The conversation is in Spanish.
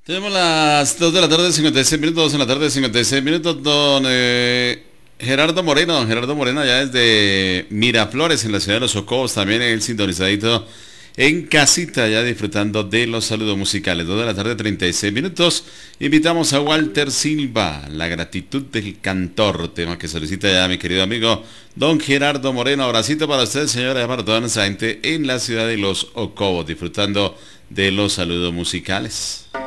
Tenemos las 2 de la tarde, 56 minutos, 2 de la tarde, 56 minutos, don Gerardo Moreno, allá desde Miraflores, en la ciudad de Los Socobos, también el sintonizadito en casita, ya disfrutando de los saludos musicales. 2 de la tarde, 36 minutos. Invitamos a Walter Silva, La gratitud del cantor, tema que solicita ya mi querido amigo don Gerardo Moreno. Abracito para usted, señora, y para toda nuestra gente en la ciudad de Los Ocobos, disfrutando de los saludos musicales.